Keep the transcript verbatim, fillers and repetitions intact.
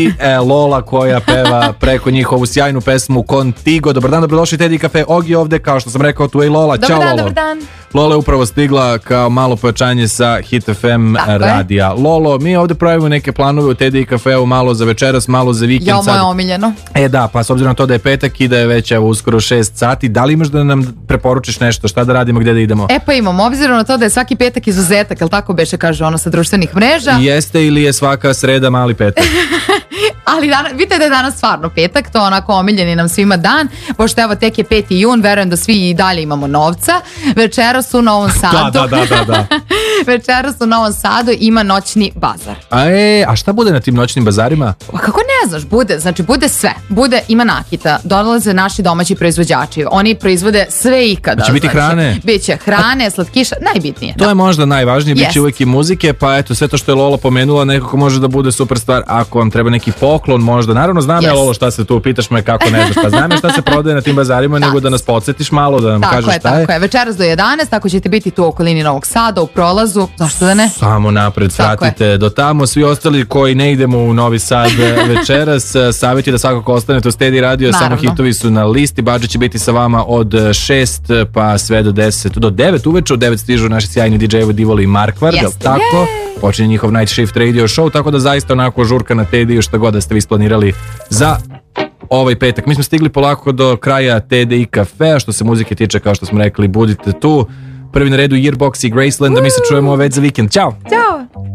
i e, Lola koja peva preko njih ovu sjajnu pesmu Contigo. Dobar dan, dobrodošli Teddy Cafe. Ogi ovde, kao što sam rekao, tu je i Lola. Dobar Ćao dan, Lolo. dobar dan. Lola je upravo stigla kao malo pojačanje sa Hit F M Tako radija. Je. Lolo, mi ovde pravimo neke planove u Teddy Cafeu, malo za večeras, malo za vikend. Ja, moje sad. omiljeno. E da, pa s obzirom na to da je petak i da je već evo uskoro šest sati, da li imaš da nam preporučiš nešto, šta da radimo, gde da idemo? E pa imamo, obzirom na to da je svaki petak izuzetak, jel tako beše kaže ono sa društvenih mreža? Jeste ili je svaka sreda mali petak? Ali danas, vidite da je danas stvarno petak, to onako omiljeni nam svima dan, pošto evo tek je peti jun, verujem da svi i dalje imamo novca. Večeras u Novom Sadu da, da, da, da. Večeras u Novom Sadu ima noćni bazar. A, e, a šta bude na tim noćnim bazarima? A kako ne znaš, bude, znači bude sve. Bude, ima nakita, dolaze naši domaći proizvođači, oni proizvode sve ikada. Će biti znači, hrane? Biće hrane, slatkiša, najbitnije. To da. je možda najvažnije, bit će Jest. uvijek i muzike, pa eto, sve to što je Lola pomenula nekako može da bude super stvar ako vam treba neki poklon možda. Naravno znam ja Yes. Lolo šta se tu, pitaš me kako ne znaš, pa znam ja šta se prodaje na tim bazarima, nego da nas podsjetiš malo, da nam Tako kažeš je, šta tako je. je. Večeras do jedanaest, ako ćete biti tu u okolini Novog Sada, u prolazu, zašto da ne? Samo napred, Tako pratite do tamo. Svi ostali koji ne idemo u Novi Sad večeras, savjet je da svakako ostanete u Steady Radio, Naravno. samo hitovi su na listi. Budget će biti sa vama od šest pa sve do deset, do devet uveče. Od devet stižu naši sjajni didžejevi Divoli i Markvard, Jeste. jel tako? Počinje njihov Night Shift Radio show, tako da zaista onako žurka na Tediju, šta god da ste vi isplanirali za ovaj petak. Mi smo stigli polako do kraja T D I Cafea, što se muzike tiče, kao što smo rekli, budite tu. Prvi na redu Yearbox i Graceland, da mi se čujemo već za vikend. Ćao! Ćao!